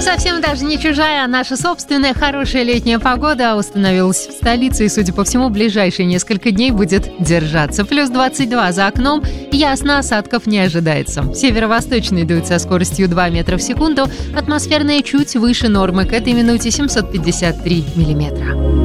Совсем даже не чужая, а наша собственная хорошая летняя погода установилась в столице и, судя по всему, ближайшие несколько дней будет держаться. Плюс 22 за окном, ясно, осадков не ожидается. Северо-восточный дует со скоростью 2 метра в секунду, атмосферная чуть выше нормы, к этой минуте 753 миллиметра.